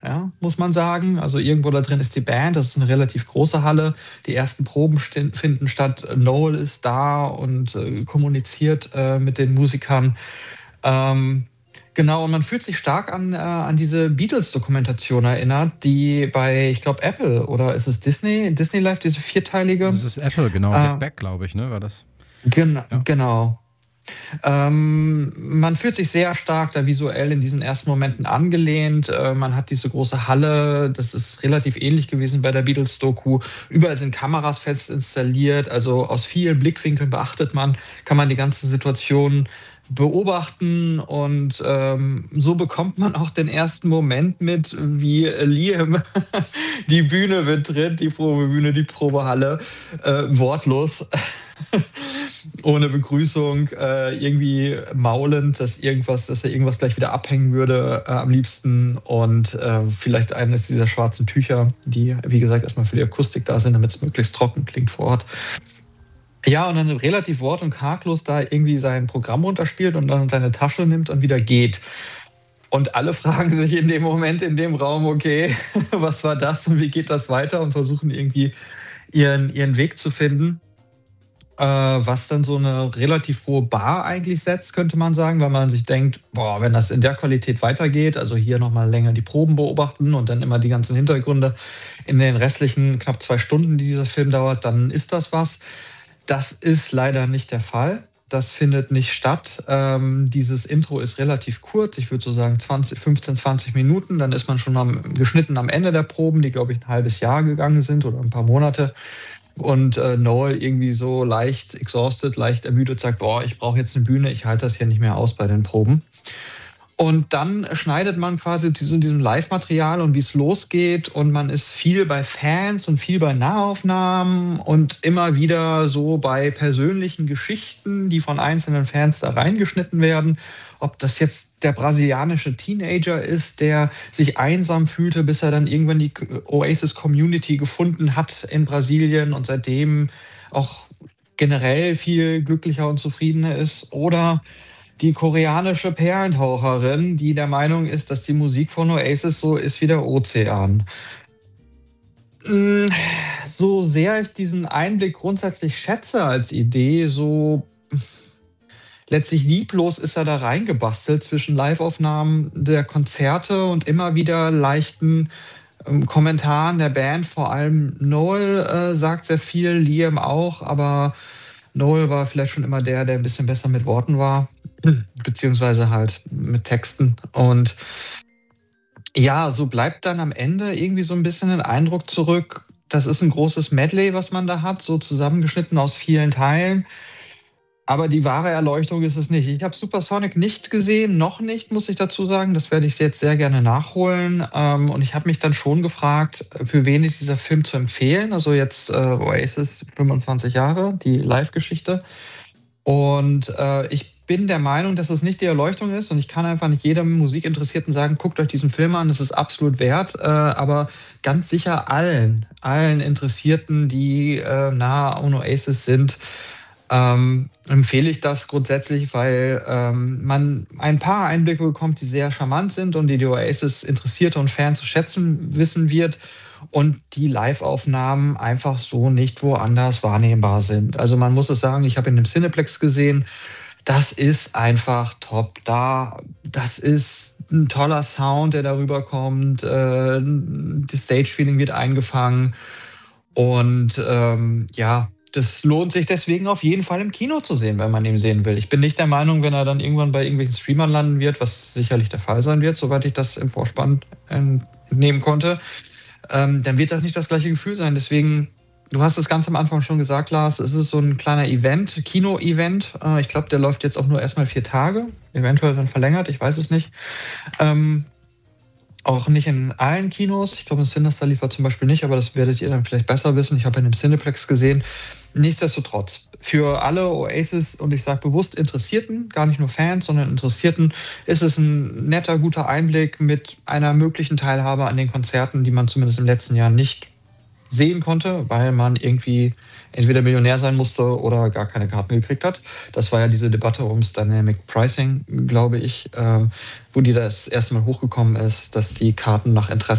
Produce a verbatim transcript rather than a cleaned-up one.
ja, muss man sagen. Also, irgendwo da drin ist die Band, das ist 'ne relativ große Halle. Die ersten Proben stin finden statt. Noel ist da und, äh, kommuniziert, äh, mit den Musikern. Ähm, genau, und man fühlt sich stark an, äh an diese Beatles-Dokumentation erinnert, die bei, ich glaube, Apple oder ist es Disney? Disney Life, diese vierteilige? Das ist Apple, genau. Äh Get Back, glaube ich, ne, war das? Gen Ja. genau. Ähm, man fühlt sich sehr stark da visuell in diesen ersten Momenten angelehnt. Äh, man hat diese große Halle, das ist relativ ähnlich gewesen bei der Beatles-Doku. Überall sind Kameras fest installiert, also aus vielen Blickwinkeln beachtet man kann man die ganze Situation beobachten und, ähm, so bekommt man auch den ersten Moment mit, wie Liam die Bühne betritt, die Probebühne, die Probehalle, äh, wortlos, ohne Begrüßung, äh, irgendwie maulend, dass irgendwas dass er irgendwas gleich wieder abhängen würde, äh, am liebsten und, äh, vielleicht eines dieser schwarzen Tücher, die, wie gesagt, erst mal für die Akustik da sind, damit's möglichst trocken klingt vor Ort. Ja, und dann relativ wort und karglos da irgendwie sein Programm runterspielt und dann seine Tasche nimmt und wieder geht. Und alle fragen sich in dem Moment in dem Raum: „Okay, was war das und wie geht das weiter?“ und versuchen irgendwie ihren ihren Weg zu finden. Äh, was dann so 'ne relativ hohe Bar eigentlich setzt, könnte man sagen, weil man sich denkt: „Boah, wenn das in der Qualität weitergeht, also, hier noch mal länger die Proben beobachten und dann immer die ganzen Hintergründe in den restlichen knapp zwei Stunden, die dieser Film dauert, dann ist das was.“ Das ist leider nicht der Fall. Das findet nicht statt. Ähm, dieses Intro ist relativ kurz. Ich würde so sagen zwanzig fünfzehn, zwanzig Minuten, dann ist man schon am geschnitten am Ende der Proben, die, glaube ich, 'n halbes Jahr gegangen sind oder 'n paar Monate. Und, äh, Noel irgendwie so leicht exhausted, leicht ermüdet sagt: „Boah, ich brauche jetzt 'ne Bühne, ich halte das hier nicht mehr aus bei den Proben.“ Und dann schneidet man quasi zu so diesem Livematerial und wie's losgeht und man ist viel bei Fans und viel bei Nahaufnahmen und immer wieder so bei persönlichen Geschichten, die von einzelnen Fans da reingeschnitten werden. Ob das jetzt der brasilianische Teenager ist, der sich einsam fühlte, bis er dann irgendwann die K Oasis-Community gefunden hat in Brasilien und seitdem auch generell viel glücklicher und zufriedener ist oder die koreanische Perlentaucherin, die der Meinung ist, dass die Musik von Oasis so ist wie der Ozean. Hm, so sehr ich diesen Einblick grundsätzlich schätze als Idee, so letztlich lieblos ist er da reingebastelt zwischen Liveaufnahmen der Konzerte und immer wieder leichten, ähm, Kommentaren der Band. Vor allem Noel, äh, sagt sehr viel, Liam auch, aber Noel war vielleicht schon immer der, der 'n bisschen besser mit Worten war, beziehungsweise halt mit Texten. Und ja, so bleibt dann am Ende irgendwie so 'n bisschen 'n Eindruck zurück, das ist 'n großes Medley, was man da hat, so zusammengeschnitten aus vielen Teilen. Aber die wahre Erleuchtung ist es nicht. Ich habe Supersonic nicht gesehen, noch nicht, muss ich dazu sagen. Das werde ich jetzt sehr gerne nachholen. Ähm, und ich habe mich dann schon gefragt, für wen ist dieser Film zu empfehlen? Also, jetzt, äh, Oasis fünfundzwanzig Jahre, die Live-Geschichte. Und, äh, ich bin der Meinung, dass es nicht die Erleuchtung ist und ich kann einfach nicht jedem Musikinteressierten sagen: „Guckt euch diesen Film an, das ist absolut wert.“ Äh, aber ganz sicher allen allen Interessierten, die, äh, nah an Oasis sind, ähm, empfehle ich das grundsätzlich, weil, ähm, man ein paar Einblicke bekommt, die sehr charmant sind und die die Oasis-Interessierte und Fan zu schätzen wissen wird und die Liveaufnahmen einfach so nicht woanders wahrnehmbar sind. Also, man muss es sagen, ich habe ihn im Cineplex gesehen, das ist einfach top. Da das ist 'n toller Sound, der da rüberkommt, äh, n das Stage-Feeling wird eingefangen und, ähm, ja, das lohnt sich deswegen auf jeden Fall im Kino zu sehen, wenn man ihn sehen will. Ich bin nicht der Meinung, wenn er dann irgendwann bei irgendwelchen Streamern landen wird, was sicherlich der Fall sein wird, soweit ich das im Vorspann ent entnehmen konnte, ähm, dann wird das nicht das gleiche Gefühl sein. Deswegen du hast es ganz am Anfang schon gesagt, Lars, es ist so 'n kleiner Event Kino-Event. Äh, ich glaube, der läuft jetzt auch nur erst mal vier Tage, eventuell dann verlängert, ich weiß es nicht. Ähm, auch nicht in allen Kinos. Ich glaube, im Cinestar lief er zum Beispiel nicht, aber das werdet ihr dann vielleicht besser wissen. Ich habe ihn im Cineplex gesehen. Nichtsdestotrotz, für alle Oasis und ich sage bewusst Interessierten, gar nicht nur Fans, sondern Interessierten, ist es 'n netter, guter Einblick mit einer möglichen Teilhabe an den Konzerten, die man zumindest im letzten Jahr nicht sehen konnte, weil man irgendwie entweder Millionär sein musste oder gar keine Karten gekriegt hat. Das war ja diese Debatte ums Dynamic Pricing, glaube ich, ähm, wo die das erste Mal hochgekommen ist, dass die Karten nach Interesse